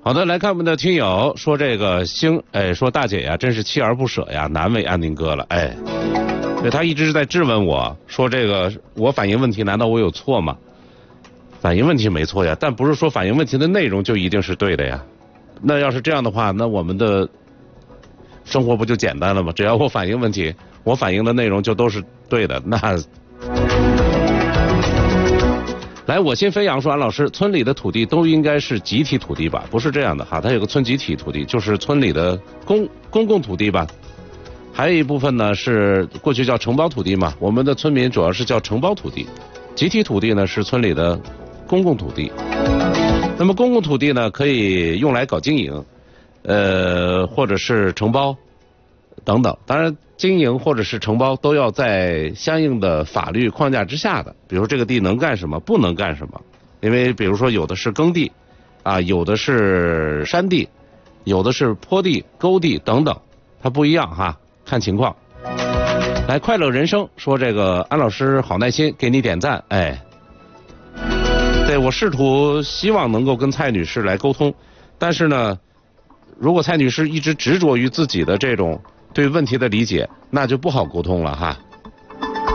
好的，来看我们的听友说这个说大姐呀，真是锲而不舍呀，难为安宁哥了，对，他一直是在质问我说这个我反映问题，难道我有错吗？反映问题没错呀，但不是说反映问题的内容就一定是对的呀。那要是这样的话，那我们的生活不就简单了吗？只要我反映问题，我反映的内容就都是对的，那。来，我心飞扬说，安老师，村里的土地都应该是集体土地吧？不是这样的哈，它有个村集体土地，就是村里的公共土地吧。还有一部分呢是过去叫承包土地嘛，我们的村民主要是叫承包土地，集体土地呢是村里的公共土地。那么公共土地呢可以用来搞经营，或者是承包等等。当然，经营或者是承包都要在相应的法律框架之下的，比如这个地能干什么，不能干什么。因为比如说有的是耕地，有的是山地，有的是坡地、沟地等等，它不一样哈，看情况。来，快乐人生说这个安老师好耐心，给你点赞。对，我试图希望能够跟蔡女士来沟通，但是呢，如果蔡女士一直执着于自己的这种对问题的理解，那就不好沟通了哈。